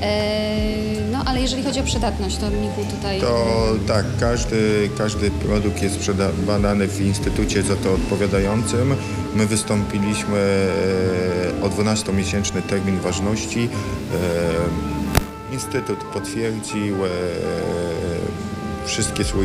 No ale jeżeli chodzi o przydatność, to Michu tutaj... To tak, każdy produkt jest badany w instytucie za to odpowiadającym. My wystąpiliśmy o 12-miesięczny termin ważności. Instytut potwierdził wszystkie swoje